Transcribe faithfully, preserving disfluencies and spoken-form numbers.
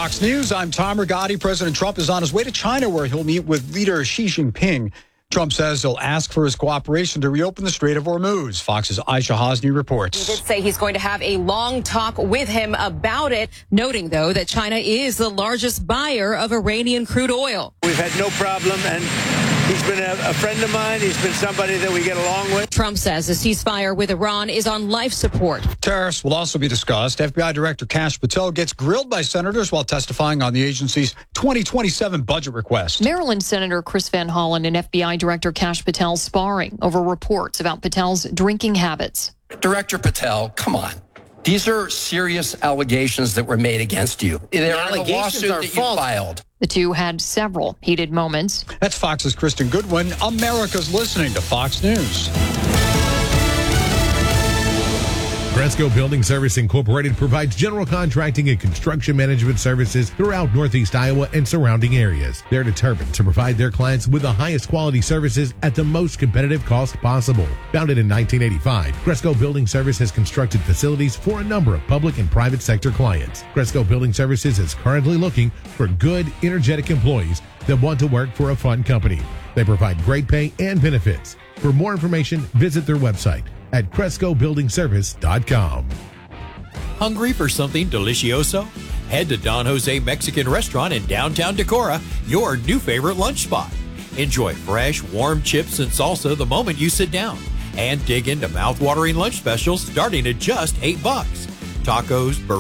Fox News, I'm Tom Rigotti. President Trump is on his way to China, where he'll meet with leader Xi Jinping. Trump says he'll ask for his cooperation to reopen the Strait of Hormuz. Fox's Aisha Hosni reports. He did say he's going to have a long talk with him about it, noting, though, that China is the largest buyer of Iranian crude oil. We've had no problem, and he's been a, a friend of mine. He's been somebody that we get along with. Trump says the ceasefire with Iran is on life support. Tariffs will also be discussed. F B I Director Kash Patel gets grilled by senators while testifying on the agency's twenty twenty-seven budget request. Maryland Senator Chris Van Hollen and F B I Director Kash Patel sparring over reports about Patel's drinking habits. Director Patel, come on. These are serious allegations that were made against you. They're the in a lawsuit that you filed. The two had several heated moments. That's Fox's Kristen Goodwin. America's listening to Fox News. Cresco Building Service Incorporated provides general contracting and construction management services throughout Northeast Iowa and surrounding areas. They're determined to provide their clients with the highest quality services at the most competitive cost possible. Founded in nineteen eighty-five, Cresco Building Service has constructed facilities for a number of public and private sector clients. Cresco Building Services is currently looking for good, energetic employees that want to work for a fun company. They provide great pay and benefits. For more information, visit their website at Cresco Building Service dot com. Hungry for something delicioso? Head to Don Jose Mexican Restaurant in downtown Decorah, your new favorite lunch spot. Enjoy fresh, warm chips and salsa the moment you sit down, and dig into mouth-watering lunch specials starting at just eight bucks. Tacos, burritos,